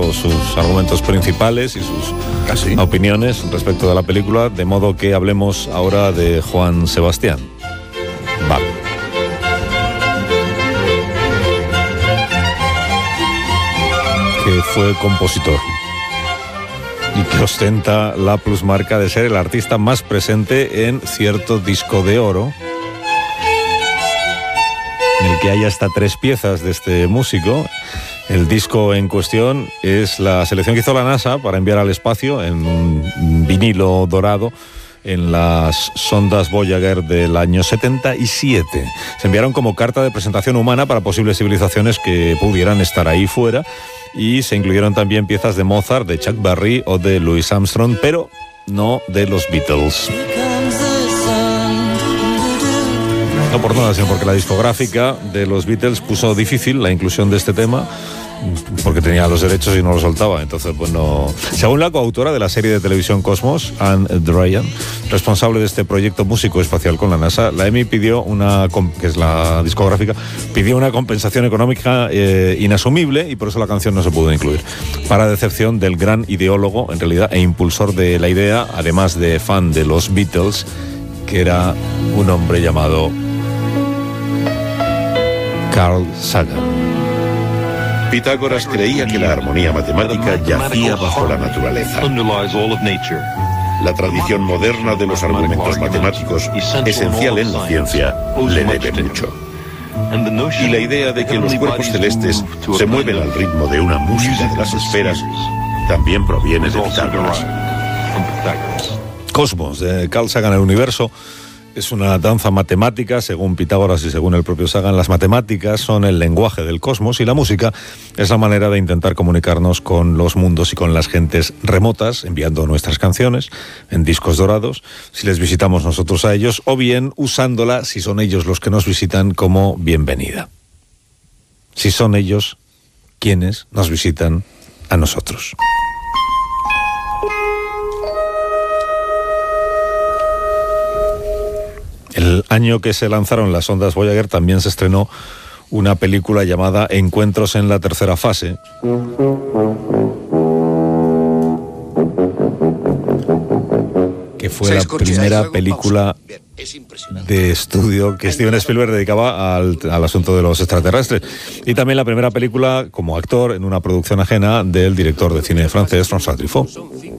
dado sus argumentos principales y sus opiniones respecto de la película, de modo que hablemos ahora de Joan Sebastián Bach. Que fue compositor y que ostenta la plusmarca de ser el artista más presente en cierto disco de oro, en el que hay hasta 3 piezas de este músico. El disco en cuestión es la selección que hizo la NASA para enviar al espacio en un vinilo dorado en las sondas Voyager del año 77. Se enviaron como carta de presentación humana para posibles civilizaciones que pudieran estar ahí fuera, y se incluyeron también piezas de Mozart, de Chuck Berry o de Louis Armstrong, pero no de los Beatles. No por nada, sino porque la discográfica de los Beatles puso difícil la inclusión de este tema, porque tenía los derechos y no los soltaba. Entonces, pues no. Según la coautora de la serie de televisión Cosmos, Anne Dryan, responsable de este proyecto músico espacial con la NASA, la EMI pidió que es la discográfica, pidió una compensación económica inasumible, y por eso la canción no se pudo incluir. Para decepción del gran ideólogo, en realidad, e impulsor de la idea, además de fan de los Beatles, que era un hombre llamado Carl Sagan. Pitágoras creía que la armonía matemática yacía bajo la naturaleza. La tradición moderna de los argumentos matemáticos, esencial en la ciencia, le debe mucho. Y la idea de que los cuerpos celestes se mueven al ritmo de una música de las esferas también proviene de Pitágoras. Cosmos, de Carl Sagan. El universo es una danza matemática, según Pitágoras y según el propio Sagan. Las matemáticas son el lenguaje del cosmos, y la música es la manera de intentar comunicarnos con los mundos y con las gentes remotas, enviando nuestras canciones en discos dorados, si les visitamos nosotros a ellos, o bien usándola, si son ellos los que nos visitan, como bienvenida. Si son ellos quienes nos visitan a nosotros. El año que se lanzaron las ondas Voyager también se estrenó una película llamada Encuentros en la tercera fase, que fue la primera película de estudio que Steven Spielberg dedicaba al asunto de los extraterrestres, y también la primera película como actor en una producción ajena del director de cine francés François Truffaut.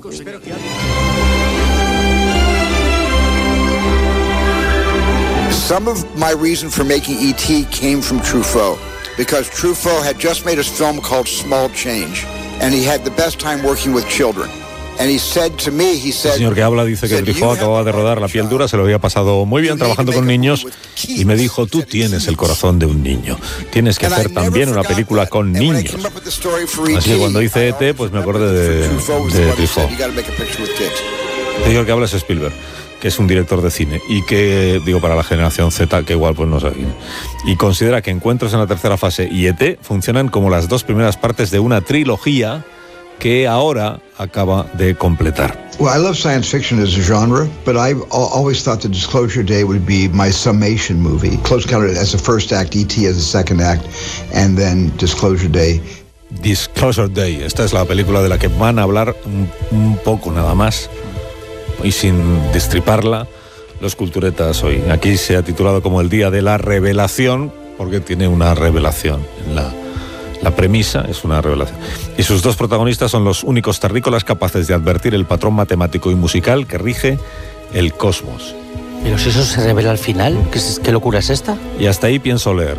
Some of my reason for making E.T. came from Truffaut, because Truffaut had just made a film called Small Change, and he had the best time working with children. And he said to me, El señor que habla dice que Truffaut acababa de rodar La piel dura, se lo había pasado muy bien trabajando con niños, y me dijo: tú tienes el corazón de un niño, tienes que hacer también una película con niños. Así que cuando hice E.T., pues me acordé de Truffaut. El señor que habla es Spielberg, que es un director de cine, y que, digo, para la generación Z, que igual pues no sabe, y considera que Encuentros en la tercera fase y E.T. funcionan como las 2 primeras partes de una trilogía que ahora acaba de completar. Well, I love science fiction as a genre, but I've always thought that Disclosure Day would be my summation movie. Close Encounter as a first act, E.T. as a second act, and then Disclosure Day. Disclosure Day, esta es la película de la que van a hablar un poco nada más, y sin destriparla, los culturetas hoy. Aquí se ha titulado como el día de la revelación, porque tiene una revelación. La premisa es una revelación. Y sus 2 protagonistas son los únicos terrícolas capaces de advertir el patrón matemático y musical que rige el cosmos. Pero si eso se revela al final, ¿qué locura es esta? Y hasta ahí pienso leer.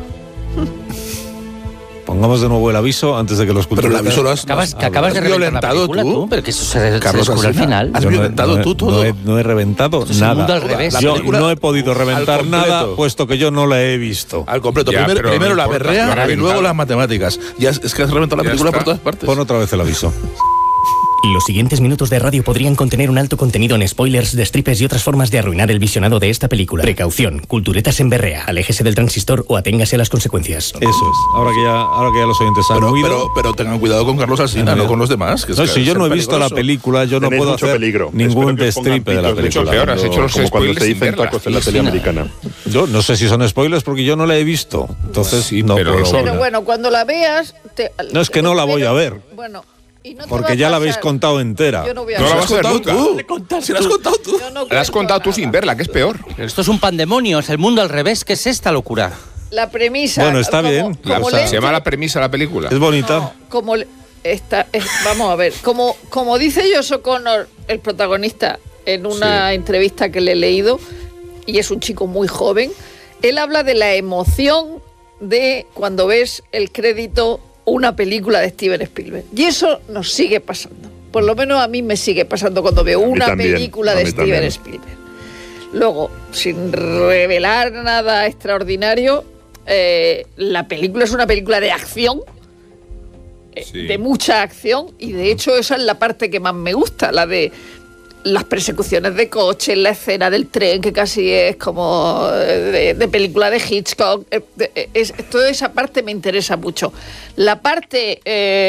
Pongamos de nuevo el aviso antes de que los culturetas... Pero el aviso lo has violentado tú. Pero que eso se descubre al final. Has violentado tú todo. No he reventado nada. Al revés. Yo no he podido reventar nada, puesto que yo no la he visto. Al completo. Ya, Primero no la importa, berrea y luego las matemáticas. Ya es que has reventado la película por todas partes. Pon otra vez el aviso. Los siguientes minutos de radio podrían contener un alto contenido en spoilers, destripes y otras formas de arruinar el visionado de esta película. Precaución, culturetas en berrea, aléjese del transistor o aténgase a las consecuencias. Eso es. Ahora que ya los oyentes han oído... Pero tengan cuidado con Carlos Alsina, no con los demás. No, si yo no he visto la película, yo no puedo hacer ningún destripe de la película. Mucho peor, has hecho los como cuando spoilers se sin dicen verla. tacos en la tele americana. Yo no sé si son spoilers porque yo no la he visto. Entonces, Sí, no pero puedo. lo son. Pero bueno, cuando la veas... No, es que no la voy a ver. Bueno, Porque ya la habéis contado entera. Yo no voy a la vas a ver nunca. Si la has contado tú. La has contado tú sin verla, que es peor. Pero esto es un pandemonio, es el mundo al revés. ¿Qué es esta locura? La premisa. Bueno, está bien. Se llama la premisa de la película. Es bonita. No, vamos a ver. Como dice Josh O'Connor, el protagonista, en una entrevista que le he leído, y es un chico muy joven, él habla de la emoción de cuando ves el crédito una película de Steven Spielberg. Y eso nos sigue pasando. Por lo menos a mí me sigue pasando cuando veo una película de Steven Spielberg. Luego, sin revelar nada extraordinario, la película es una película de acción, de mucha acción, y de hecho esa es la parte que más me gusta, la de las persecuciones de coches, la escena del tren, que casi es como de película de Hitchcock. Toda esa parte me interesa mucho. La parte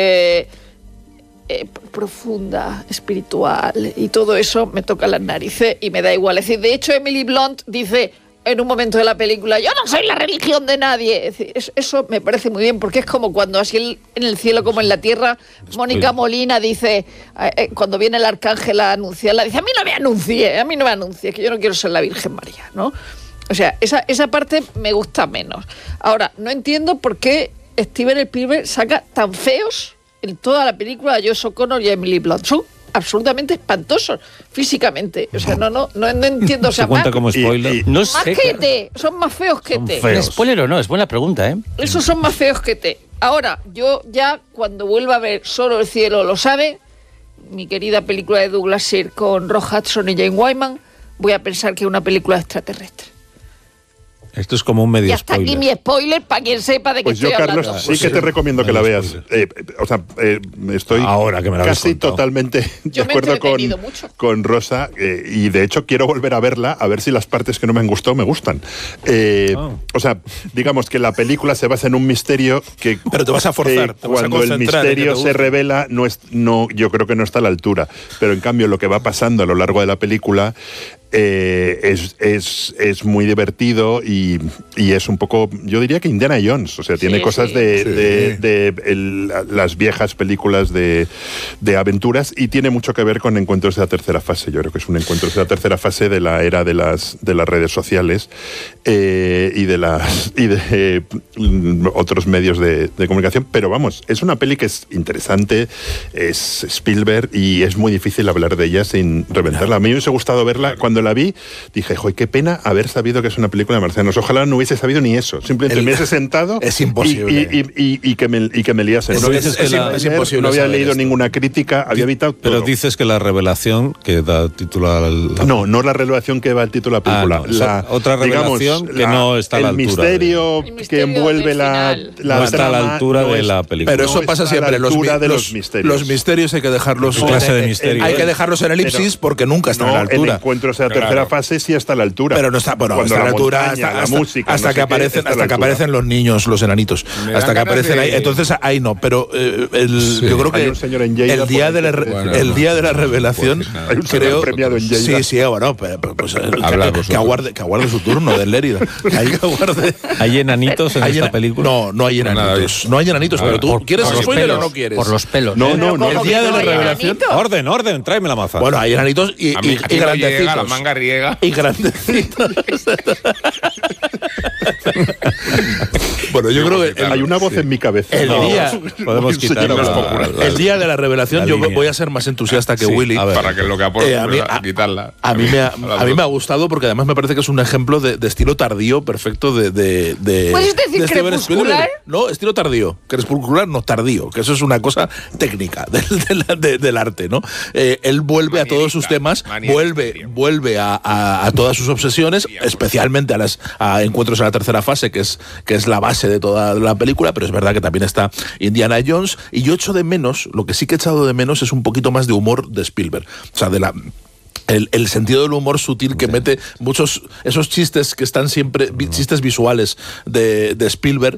profunda, espiritual y todo eso me toca las narices y me da igual. Es decir, de hecho Emily Blunt dice en un momento de la película: yo no soy la religión de nadie. Es decir, eso me parece muy bien, porque es como cuando así en el cielo como en la tierra, Mónica Molina dice, cuando viene el arcángel a anunciarla, dice: a mí no me anuncie, que yo no quiero ser la Virgen María, ¿no? O sea, esa parte me gusta menos. Ahora, no entiendo por qué Steven Spielberg saca tan feos en toda la película a Josh O'Connor y a Emily Blunt. Son absolutamente espantosos físicamente. O sea, no entiendo. O sea, ¿se cuenta como spoiler? No más sé, que T, son más feos que T. ¿Spoiler o no? Es buena pregunta, ¿eh? Esos son más feos que T. Ahora, yo ya cuando vuelva a ver Solo el cielo lo sabe, mi querida película de Douglas Sirk con Rock Hudson y Jane Wyman, voy a pensar que es una película extraterrestre. Esto es como un medio y hasta spoiler. aquí mi spoiler para quien sepa de qué estoy hablando. Pues yo, Carlos, sí que te recomiendo que la veas. Estoy ahora que me la casi totalmente de acuerdo con Rosa, y de hecho quiero volver a verla, a ver si las partes que no me han gustado me gustan. O sea, digamos que la película se basa en un misterio que... Pero te vas a forzar, te vas a cuando el misterio se revela, yo creo que no está a la altura. Pero en cambio lo que va pasando a lo largo de la película es muy divertido y es un poco, yo diría que Indiana Jones, o sea, tiene cosas de las viejas películas de aventuras, y tiene mucho que ver con encuentros de la tercera fase. Yo creo que es un encuentro de la tercera fase de la era de las redes sociales y de otros medios de comunicación, pero vamos, es una peli que es interesante, es Spielberg, y es muy difícil hablar de ella sin reventarla. A mí me hubiese gustado verla. Cuando la vi, dije, joder, qué pena haber sabido que es una película de marcianos. Ojalá no hubiese sabido ni eso. Simplemente me hubiese sentado. Es imposible. Y que me liase. Es imposible. No había leído ninguna crítica, había evitado todo. Pero dices que la revelación que da título al... No la revelación que da el título a la película. Otra revelación que no está a la altura. El misterio que envuelve la no está a la altura de la película. Pero eso pasa siempre. Los misterios hay que dejarlos... ¿Qué clase de misterio? Hay que dejarlos en elipsis porque nunca están a la altura. Encuentros de la tercera fase sí está a la altura. Pero no está, bueno, está a la altura hasta que aparecen los niños, los enanitos. Hasta que aparecen ahí. Entonces ahí no. Pero yo creo que el día de la revelación, creo. Sí, bueno, pues que aguarde su turno del Lérida. ¿Hay enanitos en esta película? No hay enanitos. No hay enanitos, pero tú ¿quieres spoiler o no quieres? Por los pelos. No, el día de la revelación. Orden, tráeme la maza. Bueno, hay enanitos y grandecitos. La manga riega. Y grandecitos. Bueno, yo creo que hay una voz en mi cabeza. Podemos quitarla. El día de la revelación yo voy a ser más entusiasta que Willy. Para que lo que aporte quitarla. A mí me ha gustado, porque además me parece que es un ejemplo de estilo tardío perfecto de ¿puedes decir crepuscular? No, estilo tardío. Crepuscular no, tardío, que eso es una cosa técnica del arte, ¿no? Él vuelve a todos sus temas, vuelve a todas sus obsesiones, especialmente a encuentros en la tercera fase, que es la base de toda la película, pero es verdad que también está Indiana Jones, y yo echo de menos, lo que sí que he echado de menos es un poquito más de humor de Spielberg, o sea, el sentido del humor sutil que mete esos chistes que están siempre, chistes visuales de Spielberg,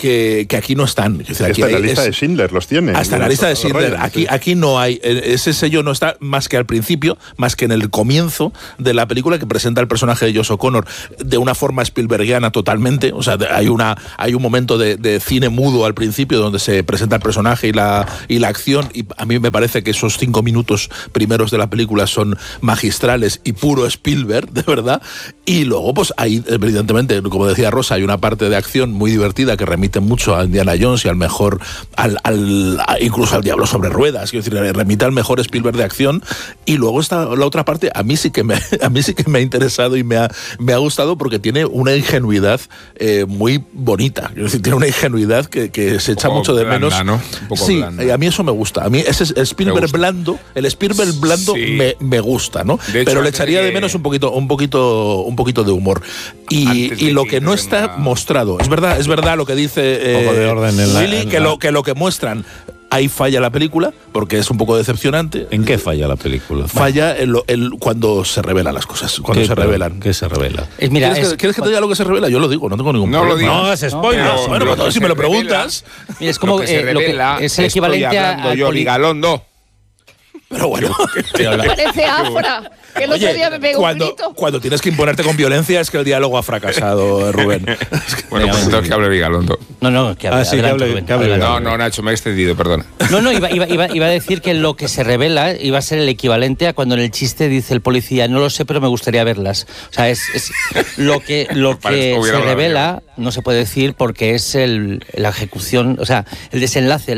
que aquí no están. Hasta en la lista de Schindler los tiene. Hasta en la lista de Schindler. Aquí no hay. Ese sello no está más que al principio, más que en el comienzo de la película, que presenta el personaje de Josh O'Connor de una forma Spielbergiana totalmente. O sea, hay un momento de cine mudo al principio donde se presenta el personaje y la acción, y a mí me parece que esos 5 minutos primeros de la película son magistrales y puro Spielberg, de verdad. Y luego, pues hay, evidentemente, como decía Rosa, hay una parte de acción muy divertida que remite mucho a Indiana Jones y al mejor, incluso al Diablo sobre ruedas, quiero decir, remite al mejor Spielberg de acción. Y luego está la otra parte, a mí sí que me ha interesado y me ha gustado, porque tiene una ingenuidad muy bonita. Quiero decir, tiene una ingenuidad que se echa mucho de menos. ¿no? Un poco sí, blanda. A mí eso me gusta. A mí ese Spielberg blando, el Spielberg blando sí. me gusta, ¿no? De hecho, pero le echaría de menos un poquito de humor. Y lo que no está mostrado, es verdad lo que dice un poco de orden en Willy, que lo que muestran, ahí falla la película, porque es un poco decepcionante. ¿En qué falla la película? Falla cuando se revelan las cosas. Cuando se revelan. ¿Qué se revela? ¿Quieres que te diga lo que se revela? Yo lo digo, no tengo ningún problema. No lo digo. No, es spoiler. No, bueno, pero si me lo preguntas. Mira, es como lo que se revela, es el equivalente a yo, Vigalondo. Pero bueno. Parece Afra. Que el otro día me pegó un grito. Cuando tienes que imponerte con violencia es que el diálogo ha fracasado, Rubén. Bueno, pues entonces que hable Vigalondo. No, que hable. Sí, adelante, que hable. No, Nacho, me he extendido, perdona. No, iba a decir que lo que se revela iba a ser el equivalente a cuando en el chiste dice el policía, no lo sé, pero me gustaría verlas. O sea, es lo que se revela, no se puede decir, porque es la ejecución, o sea, el desenlace,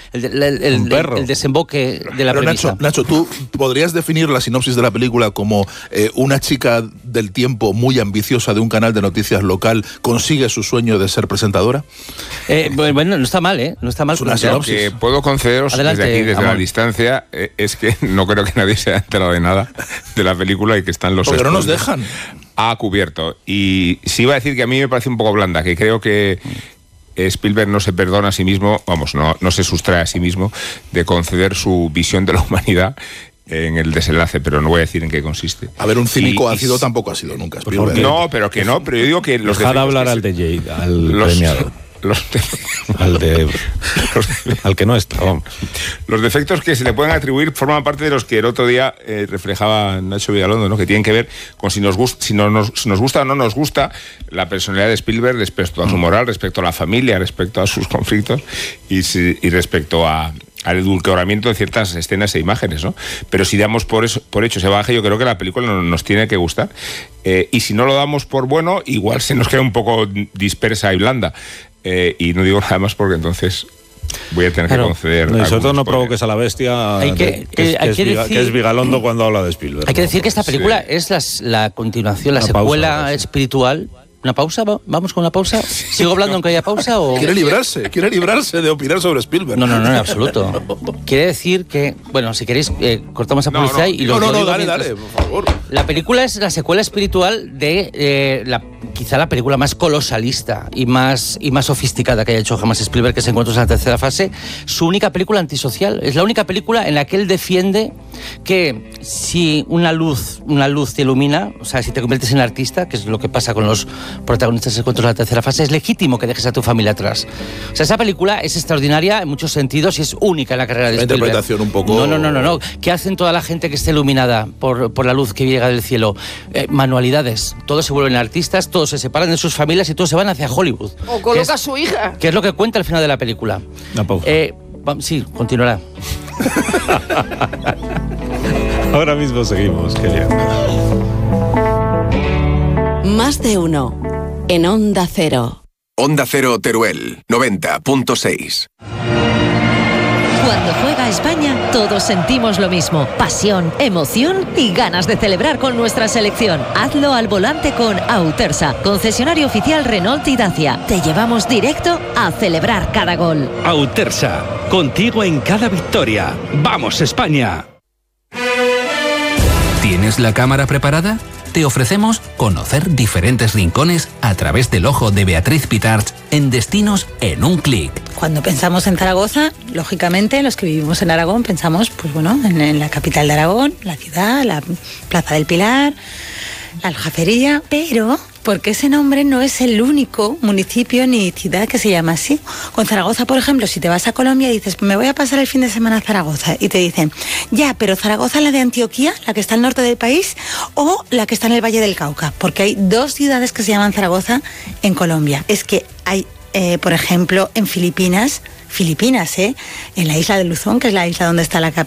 el desemboque de la premisa. Nacho, ¿tú podrías definir la sinopsis de la película como una chica del tiempo muy ambiciosa de un canal de noticias local consigue su sueño de ser presentadora? Bueno, no está mal, ¿eh? No está mal. Lo que puedo concederos desde la distancia, es que no creo que nadie se haya enterado de nada de la película y que están los... Porque no nos dejan. Ha cubierto. Y sí iba a decir que a mí me parece un poco blanda, que creo que Spielberg no se perdona a sí mismo, no se sustrae a sí mismo de conceder su visión de la humanidad en el desenlace, pero no voy a decir en qué consiste. A ver, un cínico ácido tampoco ha sido nunca Spielberg. No, pero yo digo que los Dejad hablar al de Jade, al premiado. Al que no está, vamos. Los defectos que se le pueden atribuir forman parte de los que el otro día reflejaba Nacho Vigalondo, ¿no? Que tienen que ver con si nos gusta o no nos gusta la personalidad de Spielberg respecto a su moral, respecto a la familia, respecto a sus conflictos y respecto al edulcoramiento de ciertas escenas e imágenes, ¿no? Pero si damos por hecho ese bagaje, yo creo que la película nos tiene que gustar. Y si no lo damos por bueno, igual se nos queda un poco dispersa y blanda. Y no digo nada más porque entonces voy a tener que conceder. No, y sobre todo no provoques a la bestia que es Vigalondo cuando habla de Spielberg. Hay que decir que esta película es la continuación, la secuela espiritual. ¿Una pausa? ¿Vamos con una pausa? ¿Sigo hablando aunque haya pausa? ¿O? Quiere librarse de opinar sobre Spielberg. No, en absoluto. Quiere decir que, bueno, si queréis, cortamos a publicidad y lo digo. Dale, por favor. La película es la secuela espiritual de quizá la película más colosalista y más sofisticada que haya hecho jamás Spielberg, que se encuentra en la tercera fase. Su única película antisocial. Es la única película en la que él defiende que si una luz te ilumina, o sea, si te conviertes en artista, que es lo que pasa con los protagonistas de Encuentros en la tercera fase, es legítimo que dejes a tu familia atrás. O sea, esa película es extraordinaria en muchos sentidos y es única en la carrera de Spielberg. La interpretación un poco... No. ¿Qué hacen toda la gente que esté iluminada por la luz que llega del cielo? Manualidades. Todos se vuelven artistas, todos se separan de sus familias y todos se van hacia Hollywood. O coloca a su hija. Que es lo que cuenta al final de la película. Sí, continuará. Ahora mismo seguimos, querido. Más de uno en Onda Cero. Onda Cero Teruel, 90.6. Cuando juega España, todos sentimos lo mismo. Pasión, emoción y ganas de celebrar con nuestra selección. Hazlo al volante con Autersa, concesionario oficial Renault y Dacia. Te llevamos directo a celebrar cada gol. Autersa, contigo en cada victoria. ¡Vamos, España! ¿Tienes la cámara preparada? Te ofrecemos conocer diferentes rincones a través del ojo de Beatriz Pitarch en Destinos en un clic. Cuando pensamos en Zaragoza, lógicamente los que vivimos en Aragón pensamos, pues bueno, en la capital de Aragón, la ciudad, la Plaza del Pilar, la Aljafería, pero porque ese nombre no es el único municipio ni ciudad que se llama así. Con Zaragoza, por ejemplo, si te vas a Colombia y dices, me voy a pasar el fin de semana a Zaragoza, y te dicen, ya, pero Zaragoza, la de Antioquia, la que está al norte del país, o la que está en el Valle del Cauca, porque hay 2 ciudades que se llaman Zaragoza en Colombia. Es que hay, por ejemplo, en Filipinas, en la isla de Luzón, que es la isla donde está la capital,